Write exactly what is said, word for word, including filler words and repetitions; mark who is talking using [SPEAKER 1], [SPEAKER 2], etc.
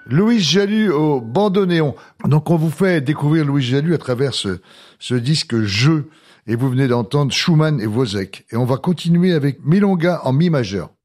[SPEAKER 1] Louis Jalud au bandoneon. Donc on vous fait découvrir Louis Jalud à travers ce, ce disque Jeu. Et vous venez d'entendre Schumann et Wozzeck. Et on va continuer avec Milonga en mi majeur.